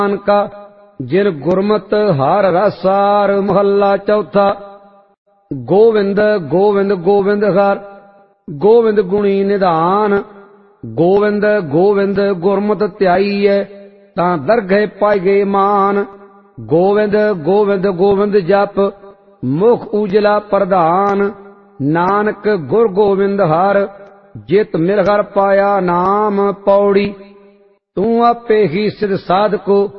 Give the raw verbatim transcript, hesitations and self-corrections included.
का जिन गुरमत हर रसार। महला चौथा। गोविंद गोविंद गोविंद हर गोविंद गुणी निधान। गोविंद गोविंद गुरमत ध्याईए तां दरगह पाइगे मान। गोविंद गोविंद गोविंद जप मुख उजला प्रधान। नानक गुर गोविंद हर जित मिल हर पाया नाम। पौड़ी तू आपे ही सिद्ध साध को